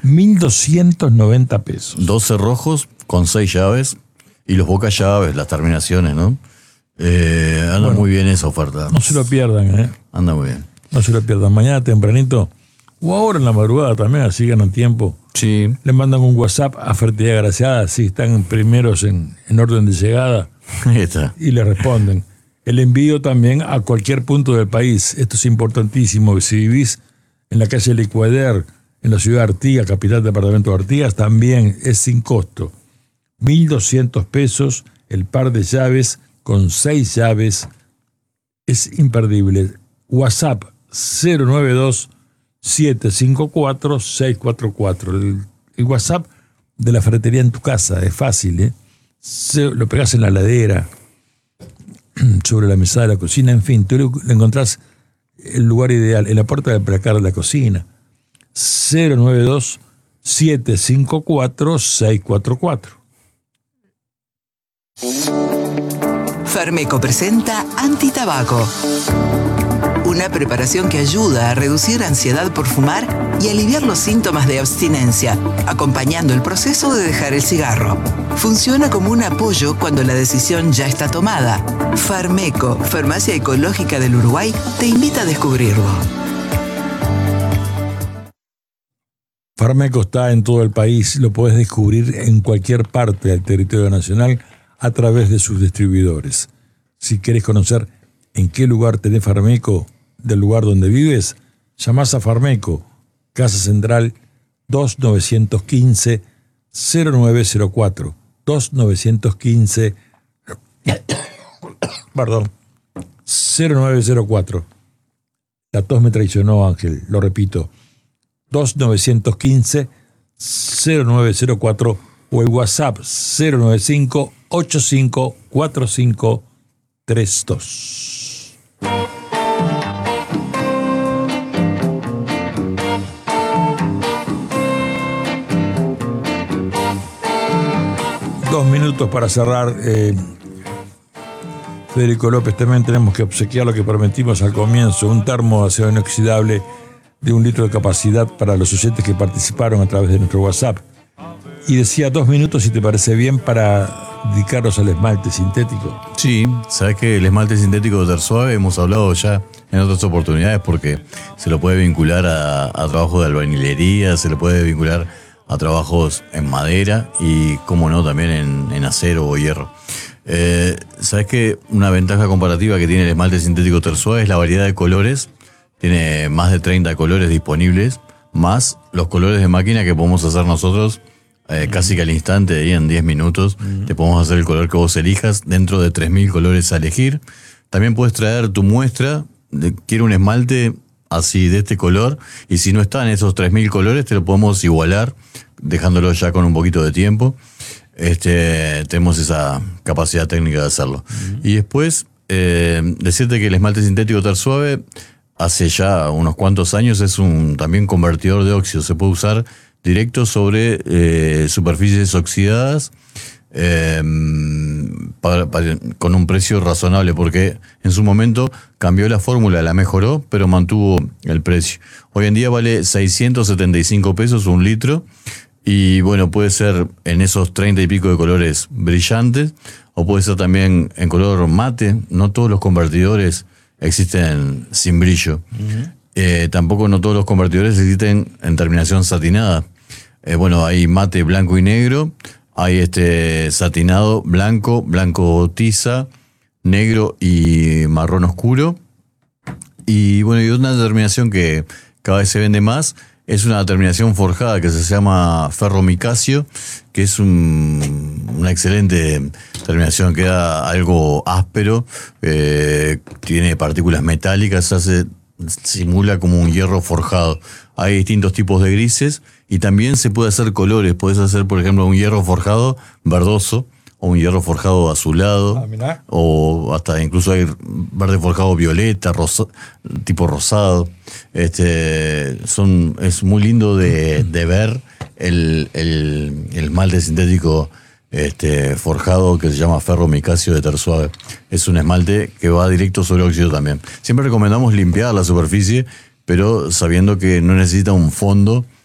1.290 pesos. 12 rojos con 6 llaves y los boca llaves, las terminaciones, ¿no? Anda muy bien esa oferta. No se lo pierdan, Anda muy bien. No se lo pierdan. Mañana tempranito o ahora en la madrugada también, así ganan tiempo. Sí. Le mandan un WhatsApp a Fertilidad Graciada, si están primeros en orden de llegada. Ahí está. Y le responden. El envío también a cualquier punto del país. Esto es importantísimo. Si vivís en la calle Licuader, en la ciudad de Artigas, capital del departamento de Artigas, también es sin costo. 1.200 pesos el par de llaves con 6 llaves. Es imperdible. WhatsApp 092-754-644. El WhatsApp de la ferretería en tu casa. Es fácil, lo pegás en la heladera, sobre la mesa de la cocina, en fin, tú le encontrás el lugar ideal, en la puerta del placar de la cocina. 092-754-644. Farmeco presenta Antitabaco. Una preparación que ayuda a reducir ansiedad por fumar y aliviar los síntomas de abstinencia, acompañando el proceso de dejar el cigarro. Funciona como un apoyo cuando la decisión ya está tomada. Farmeco, Farmacia Ecológica del Uruguay, te invita a descubrirlo. Farmeco está en todo el país, lo podés descubrir en cualquier parte del territorio nacional a través de sus distribuidores. Si querés conocer en qué lugar tenés Farmeco del lugar donde vives, llamás a Farmeco, Casa Central 2915-0904. 0904. La tos me traicionó, Ángel, lo repito. 2915-0904 o el WhatsApp 095-854532. Dos minutos para cerrar. Federico López, también tenemos que obsequiar lo que prometimos al comienzo, un termo de acero inoxidable de 1 litro de capacidad para los oyentes que participaron a través de nuestro WhatsApp. Y decía 2 minutos, si te parece bien, para dedicarlos al esmalte sintético. Sí, sabes que el esmalte sintético de Tersuave hemos hablado ya en otras oportunidades porque se lo puede vincular a trabajo de albañilería, se lo puede vincular a trabajos en madera y, como no, también en acero o hierro. Sabes que una ventaja comparativa que tiene el esmalte sintético Tersuave es la variedad de colores. Tiene más de 30 colores disponibles, más los colores de máquina que podemos hacer nosotros casi que al instante, ahí en 10 minutos. Te podemos hacer el color que vos elijas dentro de 3.000 colores a elegir. También puedes traer tu muestra. Quiero un esmalte así de este color, y si no están esos 3.000 colores, te lo podemos igualar, dejándolo ya con un poquito de tiempo. Tenemos esa capacidad técnica de hacerlo. Y después, decirte que el esmalte sintético Tersuave hace ya unos cuantos años es un también convertidor de óxido. Se puede usar directo sobre superficies oxidadas con un precio razonable, porque en su momento cambió la fórmula, la mejoró, pero mantuvo el precio. Hoy en día vale 675 pesos 1 litro. Y bueno, puede ser en esos 30 y pico de colores brillantes, o puede ser también en color mate. No todos los convertidores existen sin brillo. Tampoco no todos los convertidores existen en terminación satinada. Bueno, hay mate blanco y negro, hay satinado blanco, blanco tiza, negro y marrón oscuro. Y bueno, y una terminación que cada vez se vende más es una terminación forjada que se llama ferromicasio, que es una excelente terminación. Queda algo áspero, tiene partículas metálicas, simula como un hierro forjado. Hay distintos tipos de grises y también se puede hacer colores. Puedes hacer, por ejemplo, un hierro forjado verdoso o un hierro forjado azulado, o hasta incluso hay verde forjado violeta, tipo rosado. Es muy lindo de ver el esmalte sintético forjado que se llama ferromicasio de Tersuave. Es un esmalte que va directo sobre óxido también. Siempre recomendamos limpiar la superficie, pero sabiendo que no necesita un fondo